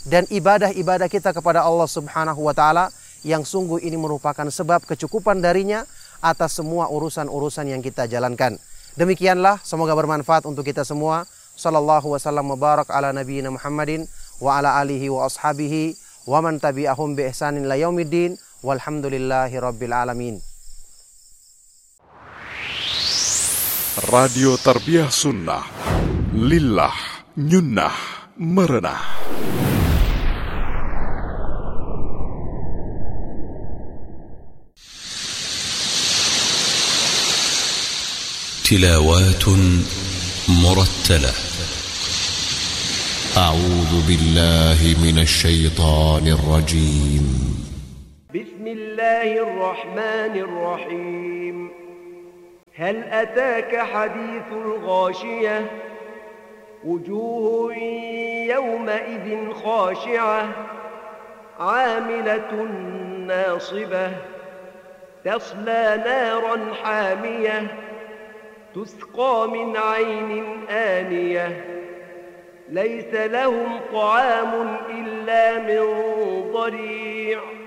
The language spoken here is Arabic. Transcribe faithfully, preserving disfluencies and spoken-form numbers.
dan ibadah-ibadah kita kepada Allah Subhanahu wa taala yang sungguh ini merupakan sebab kecukupan darinya atas semua urusan-urusan yang kita jalankan. Demikianlah, semoga bermanfaat untuk kita semua. Sallallahu wasallam mubarak ala nabiyina Muhammadin wa ala alihi wa ashabihi wa man tabi'ahum bi ihsanin ila yaumiddin walhamdulillahi rabbil alamin. Radio Tarbiyah Sunnah Lillah Nyunnah Merenah. تلاوات مرتلة. أعوذ بالله من الشيطان الرجيم. بسم الله الرحمن الرحيم. هل أتاك حديث الغاشية وجوه يومئذ خاشعة عاملة ناصبة تصلى نارا حامية تسقى من عين آنية ليس لهم طعام إلا من ضريع